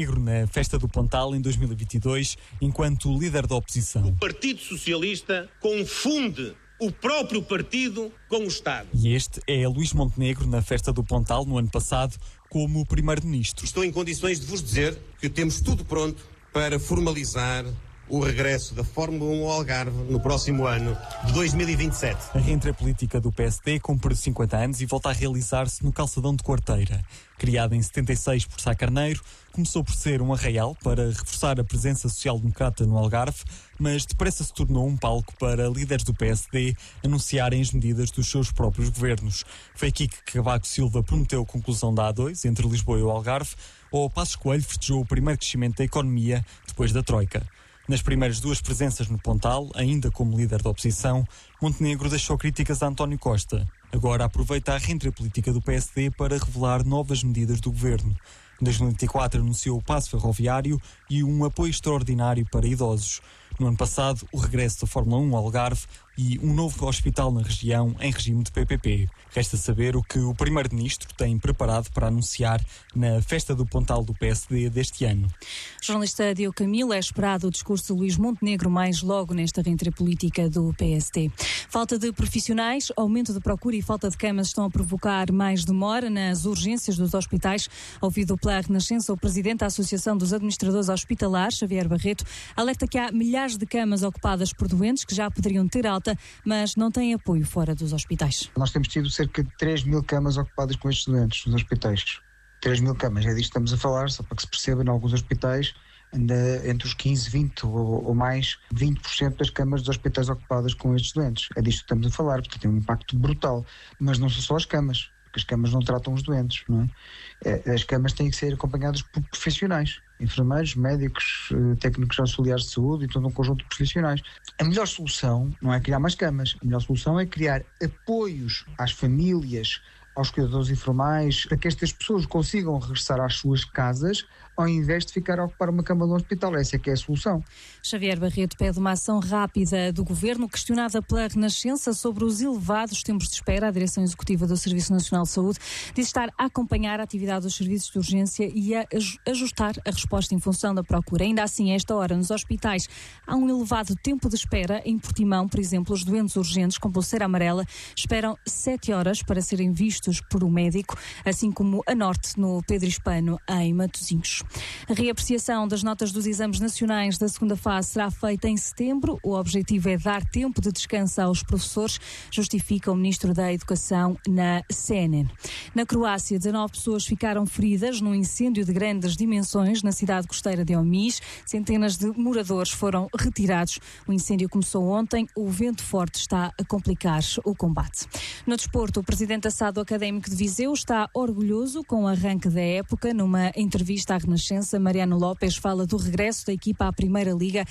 Na festa do Pontal em 2022, enquanto líder da oposição. O Partido Socialista confunde o próprio partido com o Estado. E este é Luís Montenegro na festa do Pontal no ano passado como primeiro-ministro. Estou em condições de vos dizer que temos tudo pronto para formalizar o regresso da Fórmula 1 ao Algarve no próximo ano de 2027. A reentrada política do PSD cumpre 50 anos e volta a realizar-se no Calçadão de Quarteira. Criada em 76 por Sá Carneiro, começou por ser um arraial para reforçar a presença social-democrata no Algarve, mas depressa se tornou um palco para líderes do PSD anunciarem as medidas dos seus próprios governos. Foi aqui que Cavaco Silva prometeu a conclusão da A2 entre Lisboa e o Algarve, ou Passos Coelho festejou o primeiro crescimento da economia depois da Troika. Nas primeiras duas presenças no Pontal, ainda como líder da oposição, Montenegro deixou críticas a António Costa. Agora aproveita a reentrada política do PSD para revelar novas medidas do governo. Em 2024 anunciou o passo ferroviário e um apoio extraordinário para idosos. No ano passado, o regresso da Fórmula 1 ao Algarve e um novo hospital na região em regime de PPP. Resta saber o que o primeiro-ministro tem preparado para anunciar na festa do Pontal do PSD deste ano. Jornalista Diogo Camilo, é esperado o discurso de Luís Montenegro mais logo nesta reentrada política do PSD. Falta de profissionais, aumento de procura e falta de camas estão a provocar mais demora nas urgências dos hospitais. Ouvido pela Renascença, o presidente da Associação dos Administradores Hospitalares, Xavier Barreto, alerta que há milhares de camas ocupadas por doentes que já poderiam ter alta, mas não têm apoio fora dos hospitais. Nós temos tido cerca de 3.000 camas ocupadas com estes doentes nos hospitais. 3.000 camas, é disto que estamos a falar, só para que se perceba, em alguns hospitais anda entre os 15, 20 ou mais 20% das camas dos hospitais ocupadas com estes doentes. É disto que estamos a falar, portanto tem um impacto brutal. Mas não são só as camas, porque as camas não tratam os doentes, não é? As camas têm que ser acompanhadas por profissionais, enfermeiros, médicos, técnicos auxiliares de saúde e todo um conjunto de profissionais. A melhor solução não é criar mais camas, a melhor solução é criar apoios às famílias, aos cuidadores informais, para que estas pessoas consigam regressar às suas casas ao invés de ficar a ocupar uma cama no hospital. Essa é que é a solução. Xavier Barreto pede uma ação rápida do Governo. Questionada pela Renascença sobre os elevados tempos de espera, a Direção Executiva do Serviço Nacional de Saúde diz estar a acompanhar a atividade dos serviços de urgência e a ajustar a resposta em função da procura. Ainda assim, a esta hora, nos hospitais, há um elevado tempo de espera. Em Portimão, por exemplo, os doentes urgentes com pulseira amarela esperam 7 horas para serem vistos por um médico, assim como a norte, no Pedro Hispano, em Matosinhos. A reapreciação das notas dos exames nacionais da segunda fase será feita em setembro. O objetivo é dar tempo de descanso aos professores, justifica o Ministro da Educação na CNN. Na Croácia, 19 pessoas ficaram feridas num incêndio de grandes dimensões na cidade costeira de Omiš. Centenas de moradores foram retirados. O incêndio começou ontem. O vento forte está a complicar o combate. No desporto, o presidente da SAD Académico de Viseu está orgulhoso com o arranque da época. Numa entrevista à Renascença, Mariano Lopes fala do regresso da equipa à Primeira Liga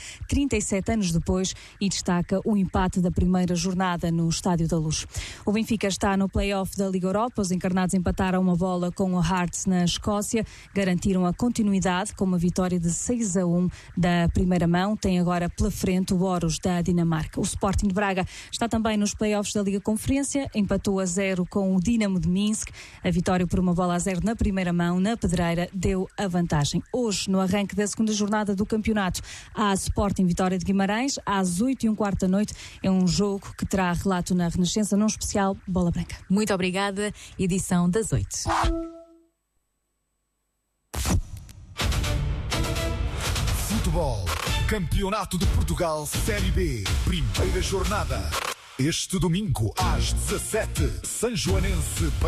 37 anos depois e destaca o empate da primeira jornada no Estádio da Luz. O Benfica está no play-off da Liga Europa. Os encarnados empataram uma bola com o Hearts na Escócia, garantiram a continuidade com uma vitória de 6-1 da primeira mão. Tem agora pela frente o Oros da Dinamarca. O Sporting de Braga está também nos play-offs da Liga Conferência, empatou a 0 com o Dinamo de Minsk. A vitória por 1-0 na primeira mão, na Pedreira, deu a vantagem. Hoje, no arranque da segunda jornada do campeonato, há Sporting Vitória de Guimarães, às 8h15 da noite. É um jogo que terá relato na Renascença, num especial Bola Branca. Muito obrigada, edição das 8. Futebol, Campeonato de Portugal, Série B, primeira jornada. Este domingo, às 17, Sanjoanense